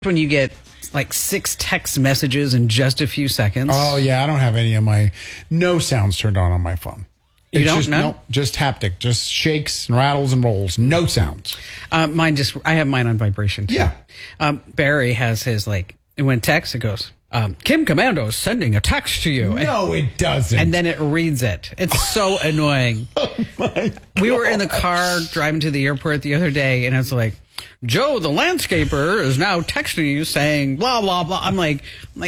when you get like 6 text messages in just a few seconds? Oh, yeah. I don't have any of my no sounds turned on my phone. You don't just, know? No, just haptic, just shakes and rattles and rolls. No sounds. I have mine on vibration too. Yeah. Barry has his when text, it goes, Kim Commando is sending a text to you. No, it doesn't. And then it reads it. It's so annoying. Oh, my God. We were in the car driving to the airport the other day, and it's like, Joe, the landscaper, is now texting you saying blah blah blah. I'm like,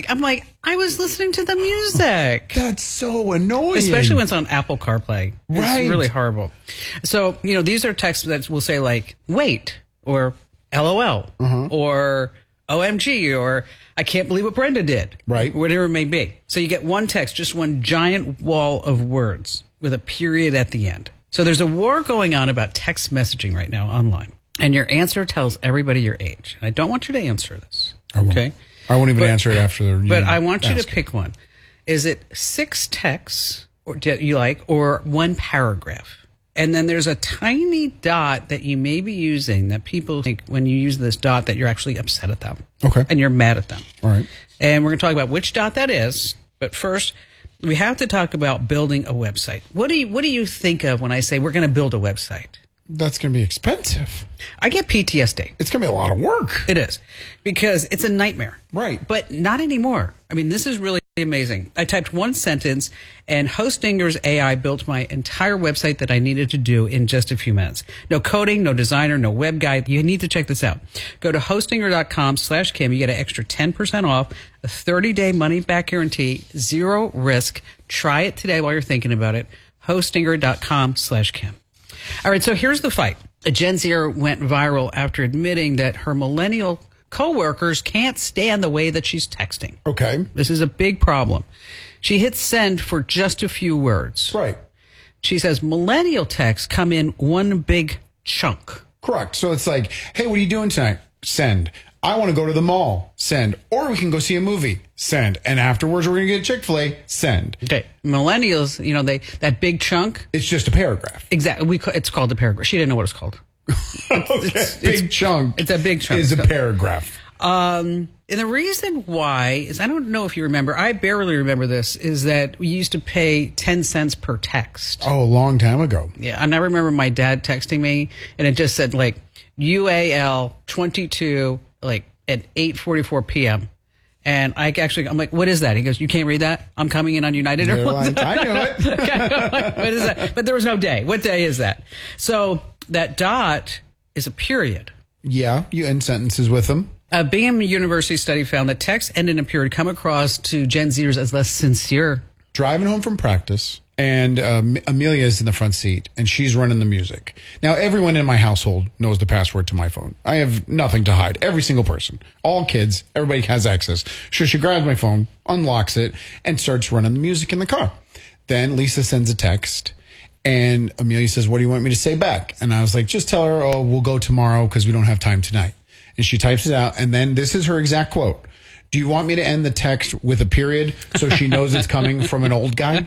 I was listening to the music. That's so annoying. Especially when it's on Apple CarPlay. Right. It's really horrible. So, these are texts that will say like, wait, or LOL, or OMG, or I can't believe what Brenda did. Right. Whatever it may be. So you get one text, just one giant wall of words with a period at the end. So there's a war going on about text messaging right now online. And your answer tells everybody your age. And I don't want you to answer this. Okay? I won't even answer it after. But I want you to pick one. Is it 6 texts that you like, or 1 paragraph? And then there's a tiny dot that you may be using that people think when you use this dot that you're actually upset at them. Okay. And you're mad at them. All right. And we're going to talk about which dot that is. But first, we have to talk about building a website. What do you think of when I say we're going to build a website? That's going to be expensive. I get PTSD. It's going to be a lot of work. It is. Because it's a nightmare. Right. But not anymore. I mean, this is really amazing. I typed one sentence, and Hostinger's AI built my entire website that I needed to do in just a few minutes. No coding, no designer, no web guy. You need to check this out. Go to hostinger.com/Kim. You get an extra 10% off, a 30-day money-back guarantee, 0 risk. Try it today while you're thinking about it. Hostinger.com/Kim. All right, so here's the fight. A Gen Zer went viral after admitting that her millennial coworkers can't stand the way that she's texting. Okay. This is a big problem. She hit send for just a few words. Right. She says millennial texts come in one big chunk. Correct. So it's like, hey, what are you doing tonight? Send. I want to go to the mall. Send. Or we can go see a movie. Send. And afterwards, we're going to get Chick-fil-A. Send. Okay. Millennials, that big chunk. It's just a paragraph. Exactly. It's called a paragraph. She didn't know what it's called. Big chunk. It's a big chunk. Is a paragraph. And the reason why is, I don't know if you remember, I barely remember this, is that we used to pay 10 cents per text. Oh, a long time ago. Yeah. And I remember my dad texting me, and it just said UAL 22, at 8:44 p.m. And I'm like, what is that? He goes, you can't read that? I'm coming in on United Airlines. I know it. What is that? But there was no day. What day is that? So that dot is a period. Yeah, you end sentences with them. A Bingham University study found that text ending a period come across to Gen Zers as less sincere. Driving home from practice, and Amelia is in the front seat, and she's running the music. Now, everyone in my household knows the password to my phone. I have nothing to hide. Every single person. All kids. Everybody has access. So she grabs my phone, unlocks it, and starts running the music in the car. Then Lisa sends a text, and Amelia says, what do you want me to say back? And I was like, just tell her, we'll go tomorrow because we don't have time tonight. And she types it out, and then this is her exact quote. Do you want me to end the text with a period so she knows it's coming from an old guy?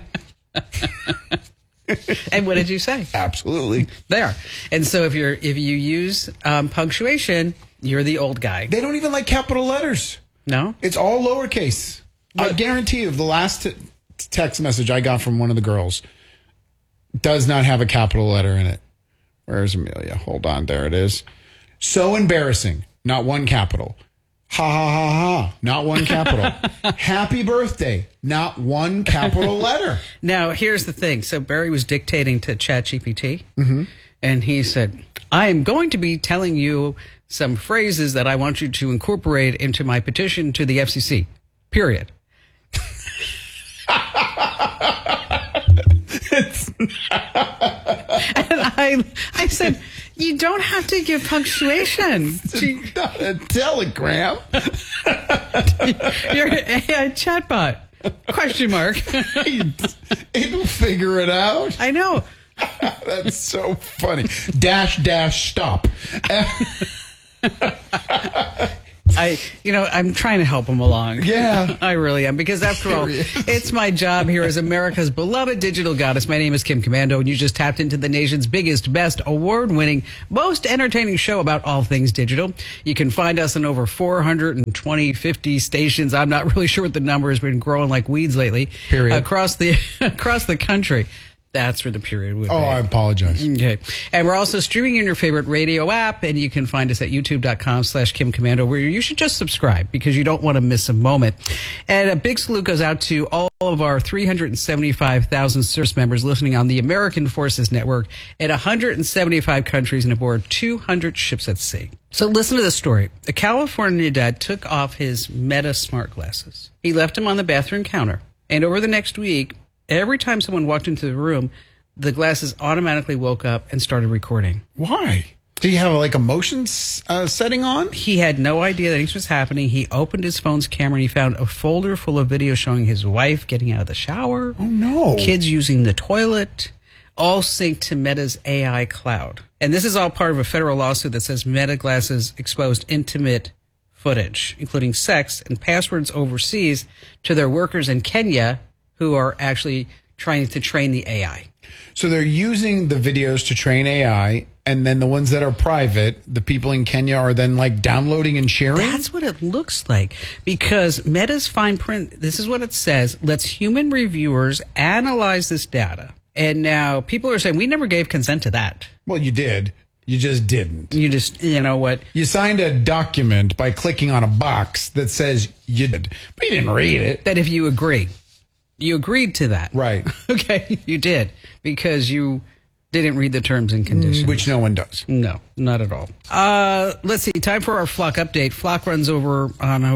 And what did you say? Absolutely. There. And so if you use punctuation, you're the old guy. They don't even like capital letters. No? It's all lowercase. I guarantee you the last text message I got from one of the girls does not have a capital letter in it. Where's Amelia? Hold on. There it is. So embarrassing. Not one capital. Ha ha ha ha. Not one capital. Happy birthday. Not one capital letter. Now, here's the thing. So Barry was dictating to ChatGPT, and he said, I am going to be telling you some phrases that I want you to incorporate into my petition to the FCC. Period. And I said, you don't have to give punctuation. It's not a telegram. You're an AI chatbot. Question mark. It'll figure it out. I know. That's so funny. Dash, dash, stop. I'm trying to help them along. Yeah. I really am, because after all, it's my job here as America's beloved digital goddess. My name is Kim Komando, and you just tapped into the nation's biggest, best, award-winning, most entertaining show about all things digital. You can find us on over 50 stations. I'm not really sure what the number has been growing like weeds lately. Period. Across the country. That's where the period would be. I apologize. Okay. And we're also streaming in your favorite radio app, and you can find us at youtube.com/Kim Komando, where you should just subscribe because you don't want to miss a moment. And a big salute goes out to all of our 375,000 service members listening on the American Forces Network in 175 countries and aboard 200 ships at sea. So listen to this story. A California dad took off his Meta smart glasses. He left them on the bathroom counter. And over the next week, every time someone walked into the room, the glasses automatically woke up and started recording. Why? Do you have like a motion setting on? He had no idea that this was happening. He opened his phone's camera and he found a folder full of videos showing his wife getting out of the shower. Oh, no. Kids using the toilet, all synced to Meta's AI cloud. And this is all part of a federal lawsuit that says Meta glasses exposed intimate footage, including sex and passwords overseas, to their workers in Kenya who are actually trying to train the AI. So they're using the videos to train AI, and then the ones that are private, the people in Kenya are then like downloading and sharing? That's what it looks like, because Meta's fine print, this is what it says, lets human reviewers analyze this data. And now people are saying, we never gave consent to that. Well, you did. You just didn't. You know what? You signed a document by clicking on a box that says you did, but you didn't read it. That if you agree. You agreed to that. Right. Okay, you did, because you didn't read the terms and conditions. Which no one does. No, not at all. Let's see. Time for our Flock update. Flock runs over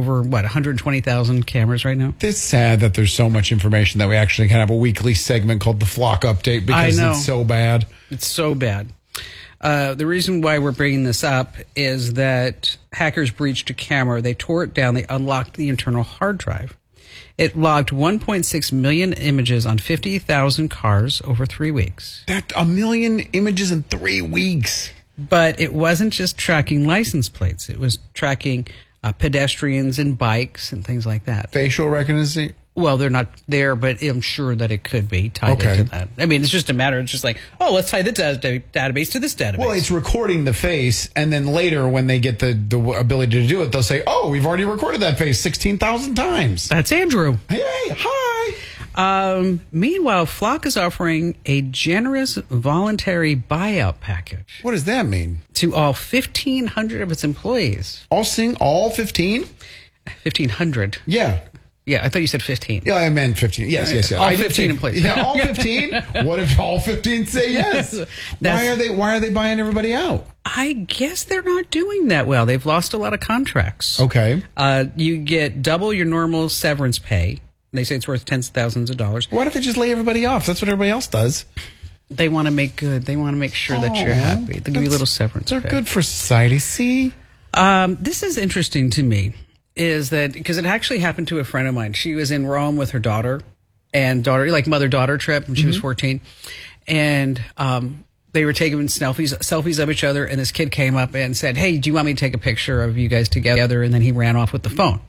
120,000 cameras right now. It's sad that there's so much information that we actually can have a weekly segment called the Flock Update because it's so bad. It's so bad. The reason why we're bringing this up is that hackers breached a camera. They tore it down. They unlocked the internal hard drive. It logged 1.6 million images on 50,000 cars over 3 weeks. That's 1 million images in 3 weeks. But it wasn't just tracking license plates. It was tracking pedestrians and bikes and things like that. Facial recognition? Well, they're not there, but I'm sure that it could be tied into that. I mean, it's just a matter. It's just like, let's tie the database to this database. Well, it's recording the face, and then later when they get the ability to do it, they'll say, we've already recorded that face 16,000 times. That's Andrew. Hey, hi. Meanwhile, Flock is offering a generous voluntary buyout package. What does that mean? To all 1,500 of its employees. All 15? 1,500. Yeah. Yeah, I thought you said 15. Yeah, I meant 15. Yes. All 15 employees. Yeah, all 15? What if all 15 say yes? Why are they buying everybody out? I guess they're not doing that well. They've lost a lot of contracts. Okay. You get double your normal severance pay. They say it's worth tens of thousands of dollars. Why don't they just lay everybody off? That's what everybody else does. They want to make good. They want to make sure that you're happy. They give you a little severance pay. They're good for society. See? This is interesting to me. Is that because it actually happened to a friend of mine. She was in Rome with her daughter, like mother-daughter trip when she was 14. And they were taking selfies of each other. And this kid came up and said, hey, do you want me to take a picture of you guys together? And then he ran off with the phone.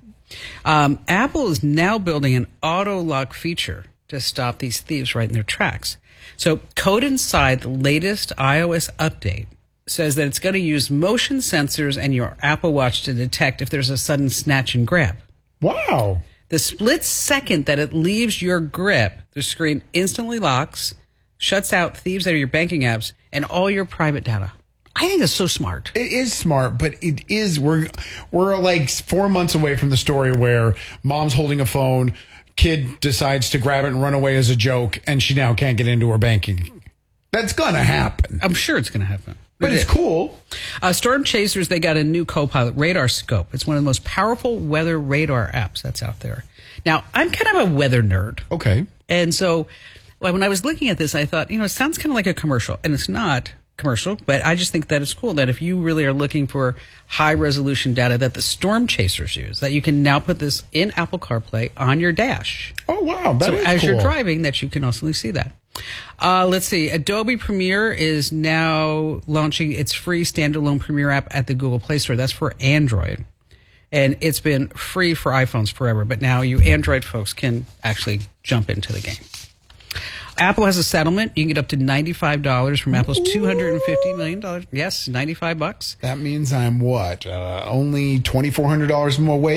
Apple is now building an auto lock feature to stop these thieves right in their tracks. So code inside the latest iOS update says that it's going to use motion sensors and your Apple Watch to detect if there's a sudden snatch and grab. Wow. The split second that it leaves your grip, the screen instantly locks, shuts out thieves out of your banking apps, and all your private data. I think that's so smart. It is smart, but it is, we're like 4 months away from the story where mom's holding a phone, kid decides to grab it and run away as a joke, and she now can't get into her banking. That's going to happen. I'm sure it's going to happen. But it's cool. Storm Chasers, they got a new co-pilot, Radar Scope. It's one of the most powerful weather radar apps that's out there. Now, I'm kind of a weather nerd. Okay. And so when I was looking at this, I thought, it sounds kind of like a commercial. And it's not commercial, but I just think that it's cool that if you really are looking for high-resolution data that the Storm Chasers use, that you can now put this in Apple CarPlay on your dash. Oh, wow. That is cool. So as you're driving, that you can also see that. Let's see. Adobe Premiere is now launching its free standalone Premiere app at the Google Play Store. That's for Android. And it's been free for iPhones forever, but now you Android folks can actually jump into the game. Apple has a settlement. You can get up to $95 from Apple's $250 million. Yes, $95. That means I'm what? Only $2,400 more away